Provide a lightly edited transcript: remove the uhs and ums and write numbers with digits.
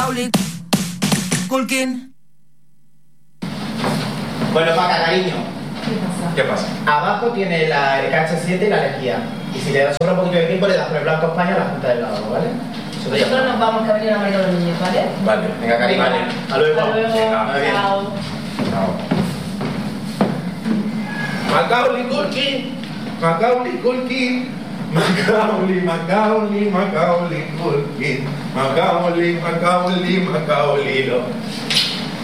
Macaulay Culkin. Bueno, Paca, cariño. ¿Qué pasa? Abajo tiene el KH7 y la lejía. Y si le das sobra un poquito de tiempo, le das por el blanco España a la punta del lado, ¿vale? Eso te Nosotros llama. nos vamos, que ha venido la marido de los niños, ¿vale? Vale. Venga, cariño. Vale. Hasta luego. Hasta luego. Venga, muy bien. Chao. Chao. Macaulay Culkin, Macaulay Culkin, Macaulay, Macaulay, Macaulay Culkin, Macaulay, Macaulay, Macaulay,